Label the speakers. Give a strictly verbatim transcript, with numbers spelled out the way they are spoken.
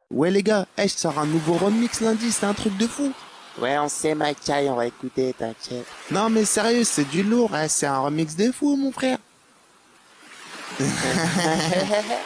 Speaker 1: Ouais les gars, eh, je sors un nouveau remix lundi, c'est un truc de fou.
Speaker 2: Ouais, on sait, Mackay, on va écouter, t'inquiète.
Speaker 1: Non mais sérieux, c'est du lourd, eh, c'est un remix de fou mon frère.